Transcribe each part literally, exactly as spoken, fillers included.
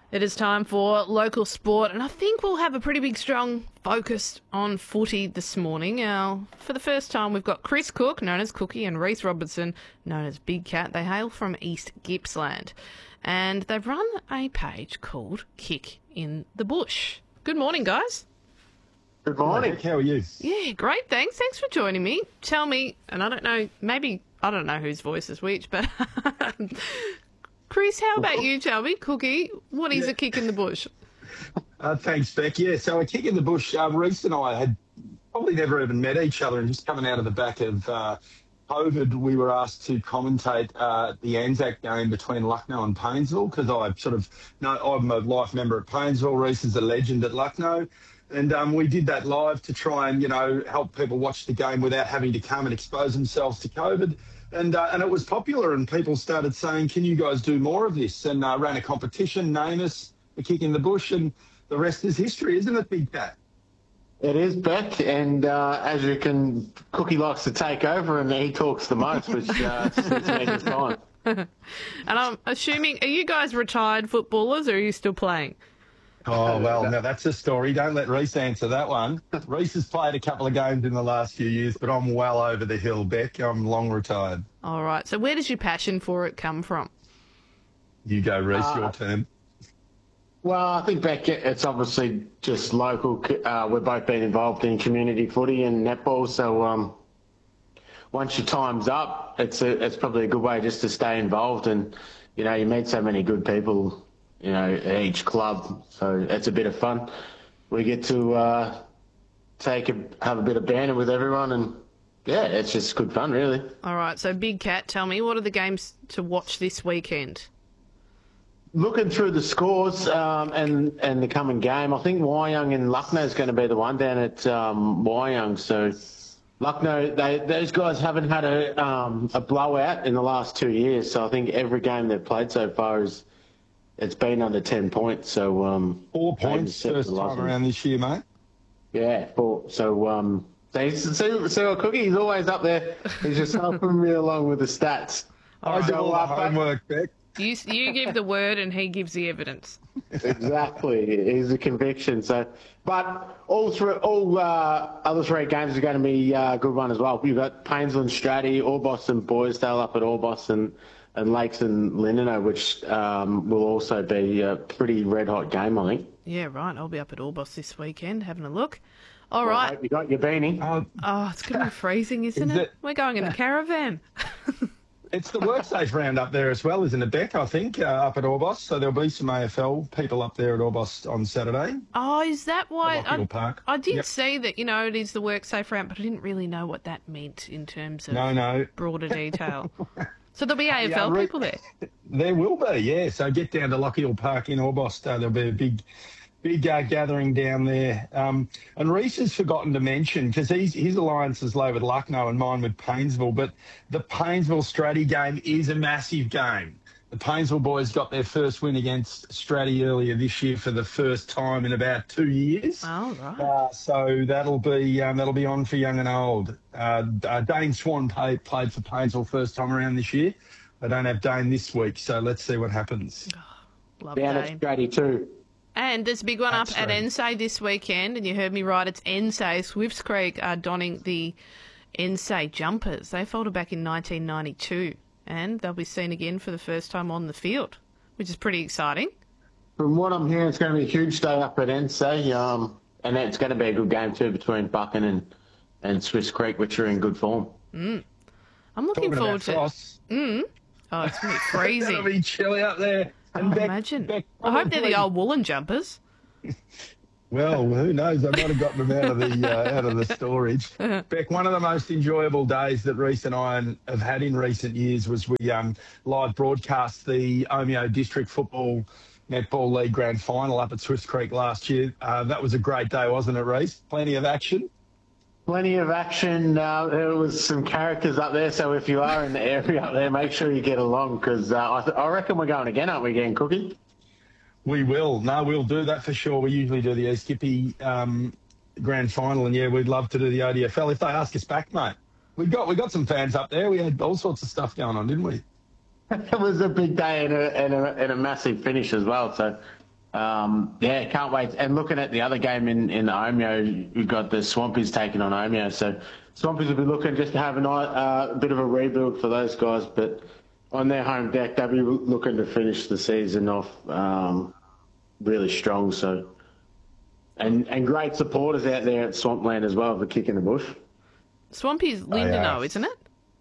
It is time for local sport, and I think we'll have a pretty big, strong focus on footy this morning. Now, for the first time, we've got Chris Cook, known as Cookie, and Reece Robertson, known as Big Cat. They hail from East Gippsland, and they've run a page called Kick in the Bush. Good morning, guys. Good morning. How are you? Yeah, great, thanks. Thanks for joining me. Tell me, and I don't know, maybe, I don't know whose voice is which, but... Chris, how about you tell me, Cookie, what is Yeah. a kick in the bush? Uh, thanks, Beck. Yeah, so a kick in the bush. Uh, Reece and I had probably never even met each other, and just coming out of the back of uh, COVID, we were asked to commentate uh, the Anzac game between Lucknow and Paynesville, because I sort of know I'm a life member at Paynesville. Reece is a legend at Lucknow. And um, we did that live to try and, you know, help people watch the game without having to come and expose themselves to COVID. And uh, and it was popular, and people started saying, can you guys do more of this? And uh, ran a competition, name us, a kick in the bush, and the rest is history, isn't it, Big Cat? It is, Beck, and uh, as you can, Cookie likes to take over, and he talks the most, which uh, suits me just fine. And I'm assuming, are you guys retired footballers, or are you still playing? Oh, well, now that's a story. Don't let Reece answer that one. Reece has played a couple of games in the last few years, but I'm well over the hill, Beck. I'm long retired. All right, so where does your passion for it come from? You go, Reece, Uh, your turn. Well, I think, Beck, it's obviously just local. Uh, we've both been involved in community footy and netball, so um, once your time's up, it's a, it's probably a good way just to stay involved, and, you know, you meet so many good people, you know, at each club, so it's a bit of fun. We get to uh, take a, have a bit of banter with everyone, and yeah, it's just good fun, really. All right, so Big Cat, tell me, what are the games to watch this weekend? Looking through the scores um, and and the coming game, I think Wyong and Lucknow is going to be the one down at um, Wyong. So Lucknow, they those guys haven't had a um, a blowout in the last two years. So I think every game they've played so far is it's been under ten points. So um, Four points first time around this year, mate. Yeah, four. So um, so so, so Cookie's always up there. He's just helping me along with the stats. I do So, all the uh, homework, Beck. You, you give the word and he gives the evidence. Exactly, he's a conviction. So, but all three, all uh, other three games are going to be a uh, good one as well. You've got Paynesville and Stratty, Orbost and Boysdale up at Orbost, and, and Lakes and Lindenow, which um, will also be a pretty red hot game, I think. Yeah, right. I'll be up at Orbost this weekend having a look. All Well, I right. hope you got your beanie. Uh, Oh, it's going to be freezing, isn't Is it? it- We're going in a caravan. It's the WorkSafe round up there as well, isn't it, Beck, I think, uh, up at Orbost. So there'll be some A F L people up there at Orbost on Saturday. Oh, is that why? Lockhill I, Park. I did Yep. see that, you know, it is the WorkSafe round, but I didn't really know what that meant in terms of No, no. broader detail. So there'll be A F L Yeah, re- people there. There will be, yeah. So get down to Lockhill Park in Orbost. Uh, there'll be a big big uh, gathering down there. Um, and Reece has forgotten to mention, because his alliances lay with Lucknow and mine with Paynesville, but the Paynesville Stratty game is a massive game. The Paynesville boys got their first win against Stratty earlier this year for the first time in about two years. Oh, right. Uh, so that'll be um, that'll be on for young and old. Uh, uh, Dane Swan played, played for Paynesville first time around this year. I don't have Dane this week, so let's see what happens. Love Down at Dane. Stratty too. And there's a big one up That's at right. Ensay this weekend, and you heard me right, it's Ensay. Swifts Creek are donning the Ensay jumpers. They folded back in nineteen ninety-two, and they'll be seen again for the first time on the field, which is pretty exciting. From what I'm hearing, it's going to be a huge day up at N S A, um, and it's going to be a good game too between Buchan and, and Swiss Creek, which are in good form. I'm looking Talking forward about to frost, Mm. Oh, it's going to be freezing. it'll be chilly up there. And Oh, Beck- imagine. Beck, I hope they're the probably- old woolen jumpers. Well, who knows? I might have gotten them out of the uh, out of the storage. Beck, one of the most enjoyable days that Reece and I have had in recent years was we um, live broadcast the Omeo District Football Netball League Grand Final up at Swiss Creek last year. Uh, that was a great day, wasn't it, Reece? Plenty of action. Plenty of action. Uh, there was some characters up there, so if you are in the area up there, make sure you get along, because uh, I, th- I reckon we're going again, aren't we, again, Cookie? We will. No, we'll do that for sure. We usually do the East Gippy um, Grand Final, and yeah, we'd love to do the O D F L if they ask us back, mate. We got we got some fans up there. We had all sorts of stuff going on, didn't we? It was a big day and a, and a, and a massive finish as well, so um, yeah, can't wait. And looking at the other game in, in Omeo, we've got the Swampies taking on Omeo. So Swampies will be looking just to have a night, uh, bit of a rebuild for those guys. But on their home deck, they'll be looking to finish the season off um, really strong. So, and and great supporters out there at Swampland as well for Kicking the Bush. Swampy's Lindenow, isn't it?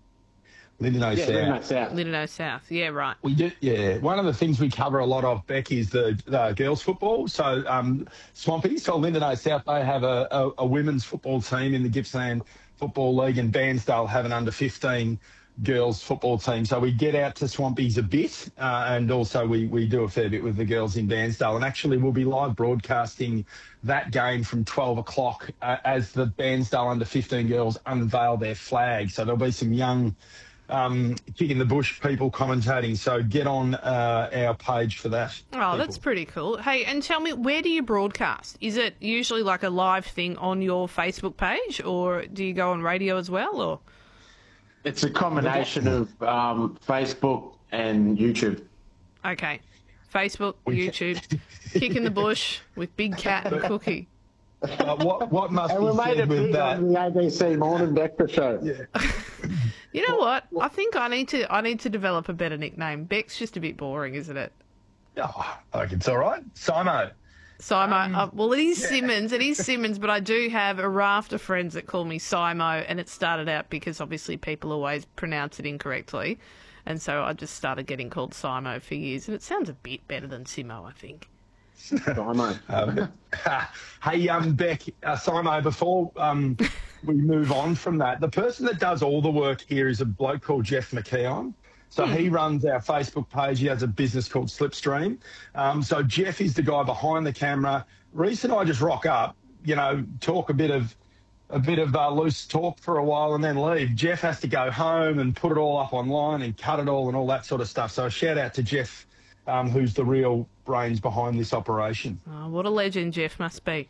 Lindenow Yeah, South. Lindenow South. Lindenow South. Yeah, right. We do, yeah. One of the things we cover a lot of, Beck, is the, the girls' football. So um, Swampy, so Lindenow South, they have a, a, a women's football team in the Gippsland Football League, and Bairnsdale have an under fifteen girls' football team. So we get out to Swampies a bit, uh, and also we, we do a fair bit with the girls in Bairnsdale. And actually we'll be live broadcasting that game from twelve o'clock uh, as the Bairnsdale under fifteen girls unveil their flag. So there'll be some young um, Kicking the Bush people commentating. So get on uh, our page for that. Oh, people. that's pretty cool. Hey, and tell me, where do you broadcast? Is it usually like a live thing on your Facebook page, or do you go on radio as well, or...? It's a combination of um, Facebook and YouTube. Okay. Facebook, YouTube, Kicking the Bush with Big Cat and Cookie. Uh, what, what must And be we made said it with big that? on the A B C Morning Breakfast Show. Yeah. You know what? I think I need to I need to develop a better nickname. Beck's just a bit boring, isn't it? Oh, I think it's all right. Simo. Simo. Uh, well, it is Simmons. It is Simmons, but I do have a raft of friends that call me Simo, and it started out because obviously people always pronounce it incorrectly. And so I just started getting called Simo for years, and it sounds a bit better than Simo, I think. Simo. Um, hey, um, Beck, uh, Simo, before um, we move on from that, the person that does all the work here is a bloke called Jeff McKeon. So Hmm. he runs our Facebook page. He has a business called Slipstream. Um, so Jeff is the guy behind the camera. Reese and I just rock up, you know, talk a bit of a bit of uh, loose talk for a while and then leave. Jeff has to go home and put it all up online and cut it all and all that sort of stuff. So a shout out to Jeff, um, who's the real brains behind this operation. Oh, what a legend Jeff must be.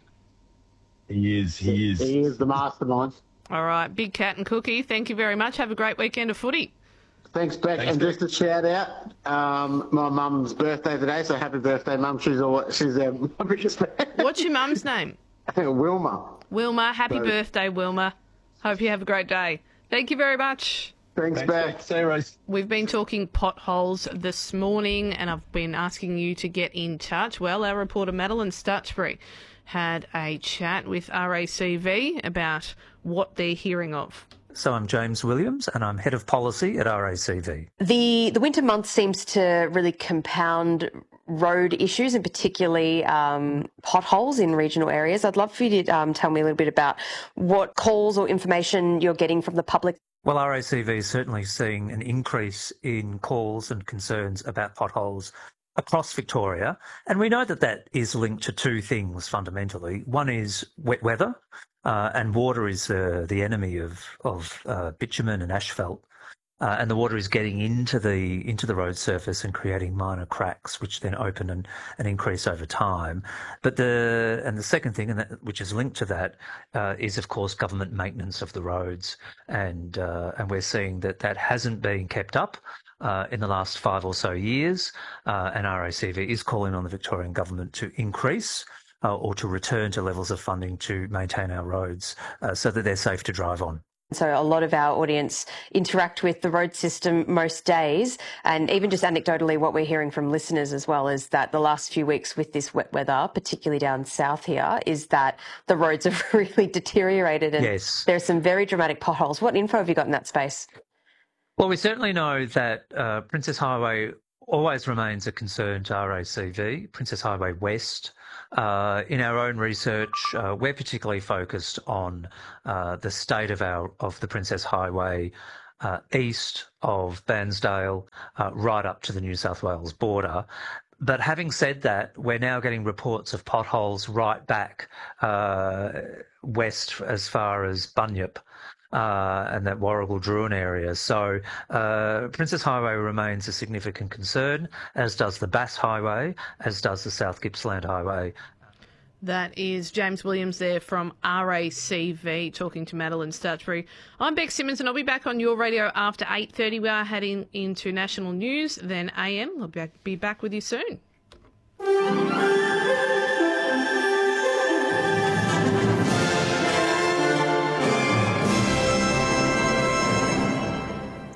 He is. He is. He is the mastermind. All right, Big Cat and Cookie, thank you very much. Have a great weekend of footy. Thanks, Beck. Thanks, and Beck. just a shout out, um, my mum's birthday today, so happy birthday, Mum. She's all, she's our biggest fan. What's your mum's name? Wilma. Wilma. Happy So- birthday, Wilma. Hope you have a great day. Thank you very much. Thanks, Thanks, Beck. Beck. See you, Reese. We've been talking potholes this morning, and I've been asking you to get in touch. Well, our reporter Madeline Stutchbury had a chat with R A C V about what they're hearing of. So I'm James Williams and I'm Head of Policy at R A C V. The the winter months seems to really compound road issues, and particularly um, potholes in regional areas. I'd love for you to um, tell me a little bit about what calls or information you're getting from the public. Well, R A C V is certainly seeing an increase in calls and concerns about potholes across Victoria. And we know that that is linked to two things fundamentally. One is wet weather, uh, and water is uh, the enemy of, of uh, bitumen and asphalt. Uh, and the water is getting into the into the road surface and creating minor cracks, which then open and, and increase over time. But the and the second thing, and that, which is linked to that, uh, is of course government maintenance of the roads, and uh, and we're seeing that that hasn't been kept up uh, in the last five or so years. Uh, and R A C V is calling on the Victorian government to increase uh, or to return to levels of funding to maintain our roads uh, so that they're safe to drive on. So a lot of our audience interact with the road system most days, and even just anecdotally what we're hearing from listeners as well is that the last few weeks with this wet weather, particularly down south here, is that the roads have really deteriorated and Yes. there's some very dramatic potholes. What info have you got in that space? Well, we certainly know that uh, Princess Highway always remains a concern to R A C V, Princess Highway West. Uh, in our own research, uh, we're particularly focused on uh, the state of our of the Princess Highway uh, east of Bairnsdale, uh, right up to the New South Wales border. But having said that, we're now getting reports of potholes right back uh, west as far as Bunyip. Uh, and that Warrigal-Druin area. So uh, Princess Highway remains a significant concern, as does the Bass Highway, as does the South Gippsland Highway. That is James Williams there from R A C V talking to Madeline Stutchbury. I'm Beck Simmons and I'll be back on your radio after eight thirty. We are heading into national news, then A M. I'll be back with you soon.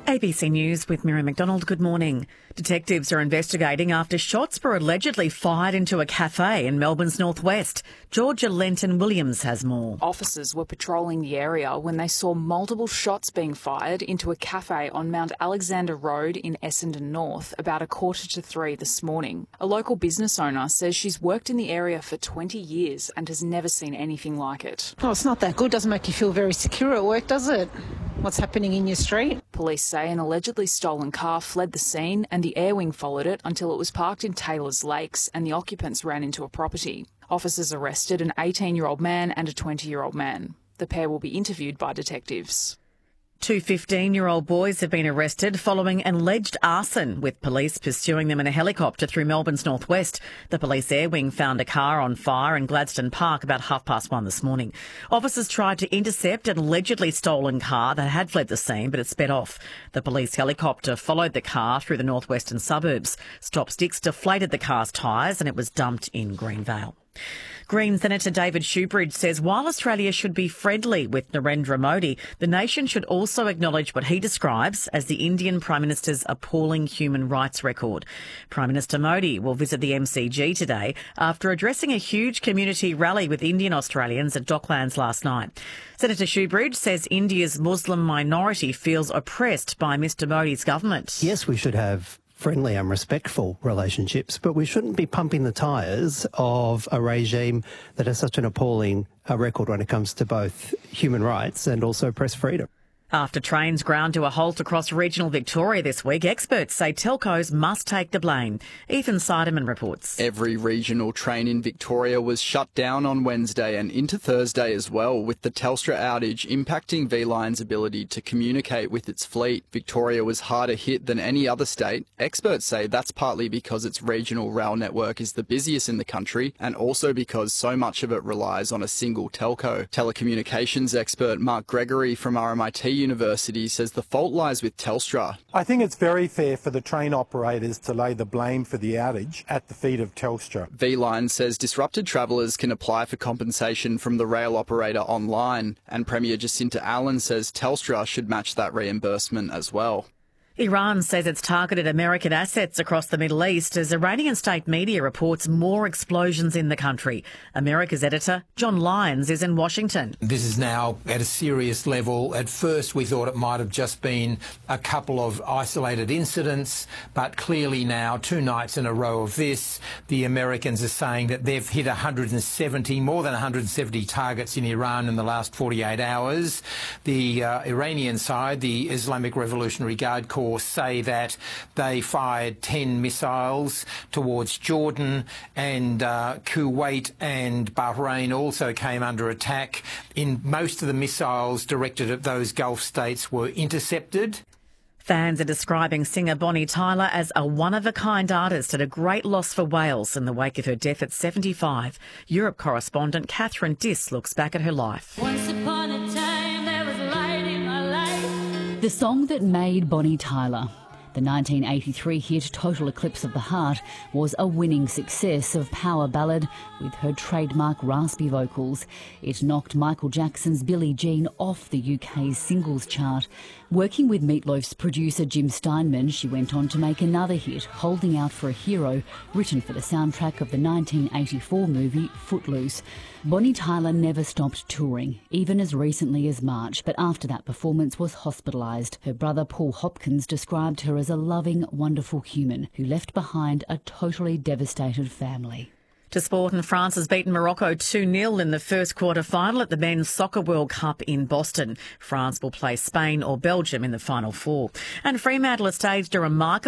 A B C News with Miriam McDonald. Good morning. Detectives are investigating after shots were allegedly fired into a cafe in Melbourne's northwest. Georgia Lenton Williams has more. Officers were patrolling the area when they saw multiple shots being fired into a cafe on Mount Alexander Road in Essendon North about a quarter to three this morning. A local business owner says she's worked in the area for twenty years and has never seen anything like it. Oh, it's not that good. Doesn't make you feel very secure at work, does it? What's happening in your street? Police say an allegedly stolen car fled the scene and the air wing followed it until it was parked in Taylor's Lakes and the occupants ran into a property. Officers arrested an eighteen-year-old man and a twenty-year-old man. The pair will be interviewed by detectives. Two fifteen-year-old boys have been arrested following an alleged arson, with police pursuing them in a helicopter through Melbourne's northwest. The police air wing found a car on fire in Gladstone Park about half past one this morning. Officers tried to intercept an allegedly stolen car that had fled the scene, but it sped off. The police helicopter followed the car through the northwestern suburbs. Stop sticks deflated the car's tyres and it was dumped in Greenvale. Green Senator David Shoebridge says while Australia should be friendly with Narendra Modi, the nation should also acknowledge what he describes as the Indian Prime Minister's appalling human rights record. Prime Minister Modi will visit the M C G today after addressing a huge community rally with Indian Australians at Docklands last night. Senator Shoebridge says India's Muslim minority feels oppressed by Mr Modi's government. Yes, we should have friendly and respectful relationships, but we shouldn't be pumping the tyres of a regime that has such an appalling uh, record when it comes to both human rights and also press freedom. After trains ground to a halt across regional Victoria this week, experts say telcos must take the blame. Ethan Seidemann reports. Every regional train in Victoria was shut down on Wednesday and into Thursday as well, with the Telstra outage impacting V-Line's ability to communicate with its fleet. Victoria was harder hit than any other state. Experts say that's partly because its regional rail network is the busiest in the country and also because so much of it relies on a single telco. Telecommunications expert Mark Gregory from R M I T University says the fault lies with Telstra. I think it's very fair for the train operators to lay the blame for the outage at the feet of Telstra. V-Line says disrupted travellers can apply for compensation from the rail operator online, and Premier Jacinta Allen says Telstra should match that reimbursement as well. Iran says it's targeted American assets across the Middle East as Iranian state media reports more explosions in the country. America's editor, John Lyons, is in Washington. This is now at a serious level. At first we thought it might have just been a couple of isolated incidents, but clearly now, two nights in a row of this, the Americans are saying that they've hit one hundred seventy, more than one hundred seventy targets in Iran in the last forty-eight hours. The uh, Iranian side, the Islamic Revolutionary Guard Corps, say that they fired ten missiles towards Jordan, and uh, Kuwait and Bahrain also came under attack. In most of the missiles directed at those Gulf states were intercepted. Fans are describing singer Bonnie Tyler as a one-of-a-kind artist at a great loss for Wales in the wake of her death at seventy-five. Europe correspondent Catherine Diss looks back at her life. Once upon a time there was light in my life. The song that made Bonnie Tyler. The nineteen eighty-three hit Total Eclipse of the Heart was a winning success of power ballad with her trademark raspy vocals. It knocked Michael Jackson's Billie Jean off the U K's singles chart. Working with Meat Loaf's producer Jim Steinman, she went on to make another hit, Holding Out for a Hero, written for the soundtrack of the nineteen eighty-four movie Footloose. Bonnie Tyler never stopped touring, even as recently as March, but after that performance was hospitalised. Her brother Paul Hopkins described her as a loving, wonderful human who left behind a totally devastated family. To sport, and France has beaten Morocco two nil in the first quarter-final at the Men's Soccer World Cup in Boston. France will play Spain or Belgium in the final four. And Fremantle has staged a remarkable